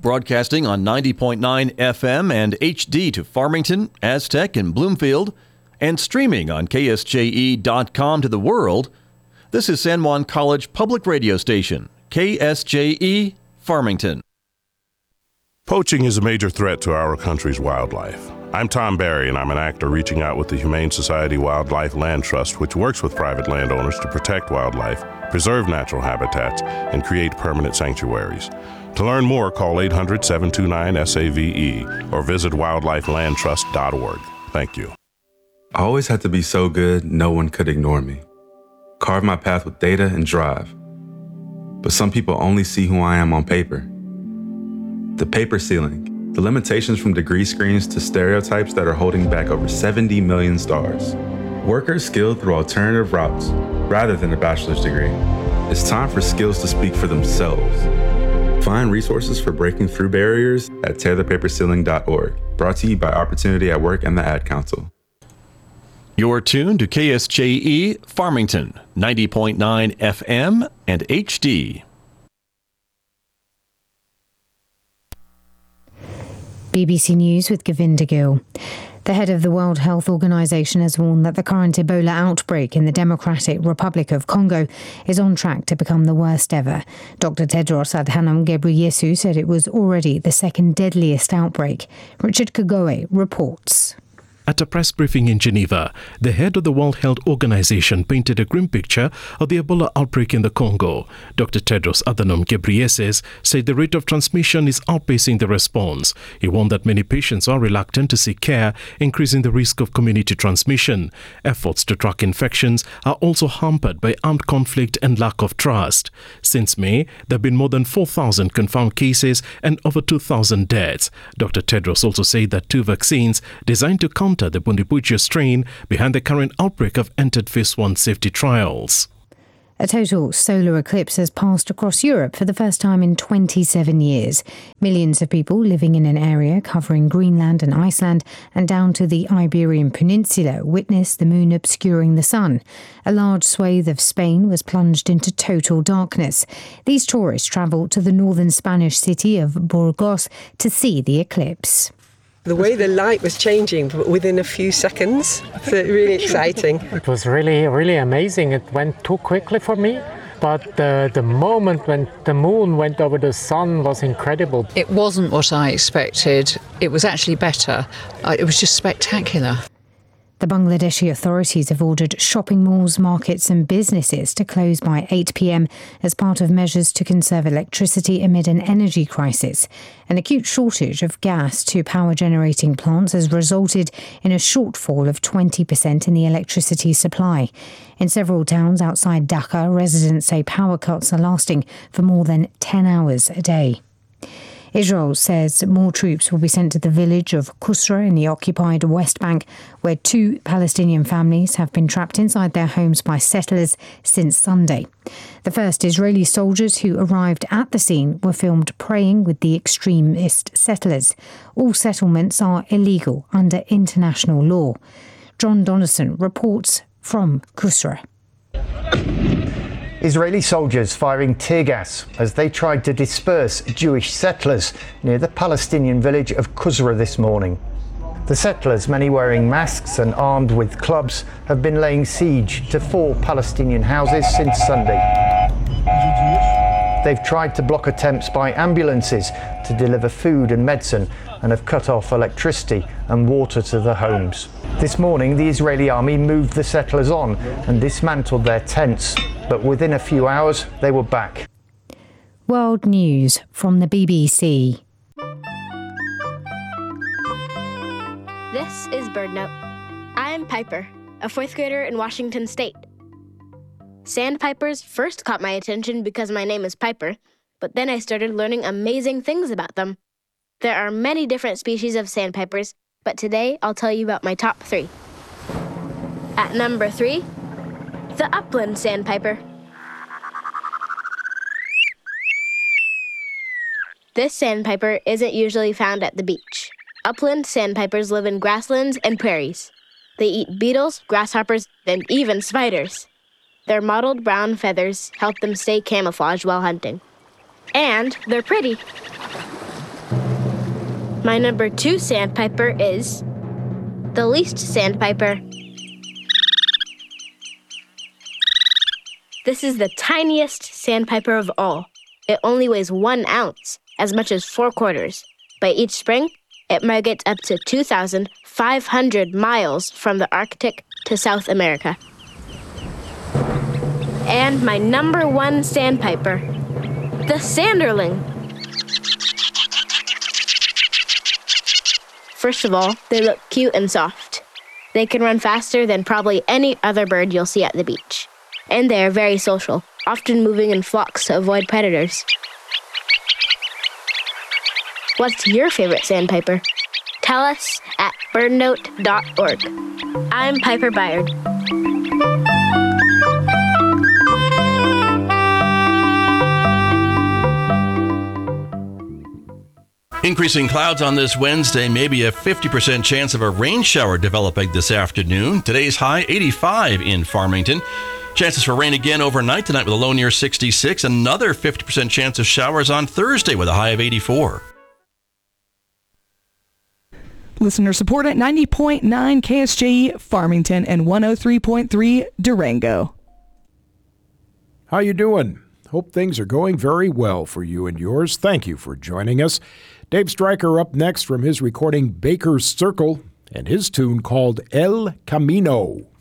broadcasting on 90.9 FM and HD to Farmington, Aztec, and Bloomfield, and streaming on ksje.com to the world. This is San Juan College Public Radio Station, KSJE, Farmington. Poaching is a major threat to our country's wildlife. I'm Tom Barry, and I'm an actor reaching out with the Humane Society Wildlife Land Trust, which works with private landowners to protect wildlife, preserve natural habitats, and create permanent sanctuaries. To learn more, call 800-729-SAVE or visit wildlifelandtrust.org. Thank you. I always had to be so good, no one could ignore me. Carve my path with data and drive. But some people only see who I am on paper. The paper ceiling. The limitations from degree screens to stereotypes that are holding back over 70 million stars. Workers skilled through alternative routes rather than a bachelor's degree. It's time for skills to speak for themselves. Find resources for breaking through barriers at tearthepaperceiling.org. Brought to you by Opportunity at Work and the Ad Council. You're tuned to KSJE Farmington, 90.9 FM and HD. BBC News with Govinda Gill. The head of the World Health Organization has warned that the current Ebola outbreak in the Democratic Republic of Congo is on track to become the worst ever. Dr. Tedros Adhanom Ghebreyesus said it was already the second deadliest outbreak. Richard Kagoe reports. At a press briefing in Geneva, the head of the World Health Organization painted a grim picture of the Ebola outbreak in the Congo. Dr. Tedros Adhanom Ghebreyesus said the rate of transmission is outpacing the response. He warned that many patients are reluctant to seek care, increasing the risk of community transmission. Efforts to track infections are also hampered by armed conflict and lack of trust. Since May, there have been more than 4,000 confirmed cases and over 2,000 deaths. Dr. Tedros also said that 2 vaccines designed to counter the Bundibugyo strain behind the current outbreak have entered phase 1 safety trials. A total solar eclipse has passed across Europe for the first time in 27 years. Millions of people living in an area covering Greenland and Iceland and down to the Iberian Peninsula witnessed the moon obscuring the sun. A large swathe of Spain was plunged into total darkness. These tourists travelled to the northern Spanish city of Burgos to see the eclipse. The way the light was changing within a few seconds, so really exciting. It was really amazing. It went too quickly for me, but the moment when the moon went over the sun was incredible. It wasn't what I expected. It was actually better. It was just spectacular. The Bangladeshi authorities have ordered shopping malls, markets and businesses to close by 8 p.m. as part of measures to conserve electricity amid an energy crisis. An acute shortage of gas to power generating plants has resulted in a shortfall of 20% in the electricity supply. In several towns outside Dhaka, residents say power cuts are lasting for more than 10 hours a day. Israel says more troops will be sent to the village of Qusra in the occupied West Bank, where 2 Palestinian families have been trapped inside their homes by settlers since Sunday. The first Israeli soldiers who arrived at the scene were filmed praying with the extremist settlers. All settlements are illegal under international law. John Donaldson reports from Qusra. Israeli soldiers firing tear gas as they tried to disperse Jewish settlers near the Palestinian village of Qusra this morning. The settlers, many wearing masks and armed with clubs, have been laying siege to 4 Palestinian houses since Sunday. They've tried to block attempts by ambulances to deliver food and medicine and have cut off electricity and water to the homes. This morning, the Israeli army moved the settlers on and dismantled their tents, but within a few hours, they were back. World News from the BBC. This is BirdNote. I am Piper, a 4th grader in Washington State. Sandpipers first caught my attention because my name is Piper, but then I started learning amazing things about them. There are many different species of sandpipers, but today I'll tell you about my top 3. At number 3, the upland sandpiper. This sandpiper isn't usually found at the beach. Upland sandpipers live in grasslands and prairies. They eat beetles, grasshoppers, and even spiders. Their mottled brown feathers help them stay camouflaged while hunting. And they're pretty. My number 2 sandpiper is the least sandpiper. This is the tiniest sandpiper of all. It only weighs 1 ounce, as much as 4 quarters. By each spring, it migrates up to 2,500 miles from the Arctic to South America. And my number 1 sandpiper, the sanderling. First of all, they look cute and soft. They can run faster than probably any other bird you'll see at the beach. And they are very social, often moving in flocks to avoid predators. What's your favorite sandpiper? Tell us at birdnote.org. I'm Piper Byard. Increasing clouds on this Wednesday, maybe a 50% chance of a rain shower developing this afternoon. Today's high 85 in Farmington. Chances for rain again overnight tonight with a low near 66. Another 50% chance of showers on Thursday with a high of 84. Listener support at 90.9 KSJE Farmington and 103.3 Durango. How you doing? Hope things are going very well for you and yours. Thank you for joining us. Dave Stryker up next from his recording Baker's Circle and his tune called El Camino.